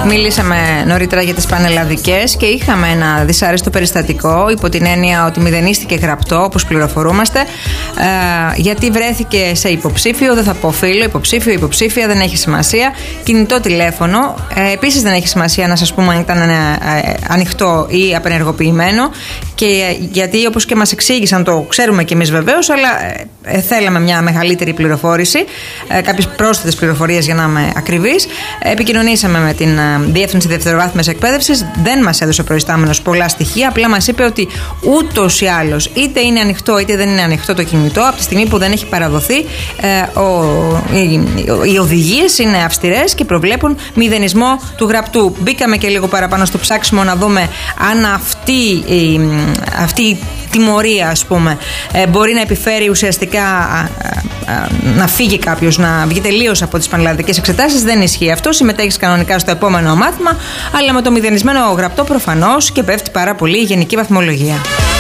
Μιλήσαμε νωρίτερα για τις πανελλαδικές και είχαμε ένα δυσάρεστο περιστατικό υπό την έννοια ότι μηδενίστηκε γραπτό, όπως πληροφορούμαστε, γιατί βρέθηκε σε υποψήφιο, δεν θα πω φίλο, υποψήφιο, υποψήφια, δεν έχει σημασία, κινητό τηλέφωνο. Επίσης δεν έχει σημασία να σας πούμε αν ήταν ανοιχτό ή απενεργοποιημένο, και γιατί όπως και μας εξήγησαν, το ξέρουμε κι εμείς βεβαίως, αλλά θέλαμε μια μεγαλύτερη πληροφόρηση, κάποιες πρόσθετες πληροφορίες για να είμαι ακριβής. Επικοινωνήσαμε με την Διεύθυνση Δευτεροβάθμιας Εκπαίδευσης, δεν μας έδωσε ο προϊστάμενος πολλά στοιχεία, απλά μας είπε ότι ούτως ή άλλως είτε είναι ανοιχτό είτε δεν είναι ανοιχτό το κινητό, από τη στιγμή που δεν έχει παραδοθεί, οι οδηγίες είναι αυστηρές και προβλέπουν μηδενισμό του γραπτού. Μπήκαμε και λίγο παραπάνω στο ψάξιμο να δούμε αν αυτή η τιμωρία, ας πούμε, μπορεί να επιφέρει ουσιαστικά να φύγει κάποιος, να βγει τελείως από τις πανελλαδικές εξετάσεις. Δεν ισχύει αυτό. Συμμετέχεις κανονικά στο επόμενο μάθημα, αλλά με το μηδενισμένο γραπτό προφανώς και πέφτει πάρα πολύ η γενική βαθμολογία.